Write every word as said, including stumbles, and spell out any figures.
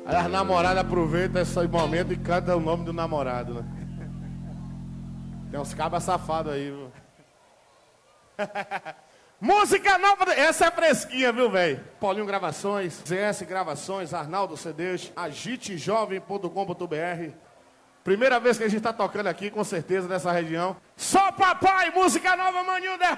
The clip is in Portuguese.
Aí as namoradas aproveitam esse momento e cantam o nome do namorado, né? Tem uns cabas safados aí, viu? Música nova, essa é fresquinha, viu, velho? Paulinho Gravações, Z S Gravações, Arnaldo C Ds, agite jovem ponto com ponto br. Primeira vez que a gente tá tocando aqui, com certeza, nessa região. Só papai, música nova, Maninho Derrota!